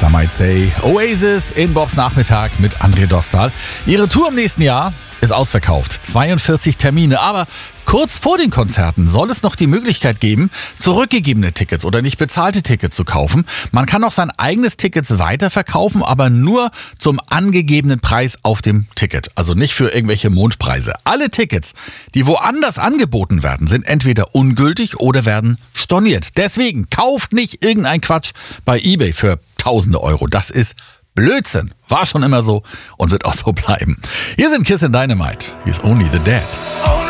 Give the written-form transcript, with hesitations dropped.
Some might say. Oasis in Bobs Nachmittag mit André Dostal. Ihre Tour im nächsten Jahr ist ausverkauft. 42 Termine. Aber kurz vor den Konzerten soll es noch die Möglichkeit geben, zurückgegebene Tickets oder nicht bezahlte Tickets zu kaufen. Man kann auch sein eigenes Ticket weiterverkaufen, aber nur zum angegebenen Preis auf dem Ticket. Also nicht für irgendwelche Mondpreise. Alle Tickets, die woanders angeboten werden, sind entweder ungültig oder werden storniert. Deswegen kauft nicht irgendein Quatsch bei eBay für tausende Euro. Das ist Blödsinn. War schon immer so und wird auch so bleiben. Hier sind Kiss and Dynamite. He's only the dead.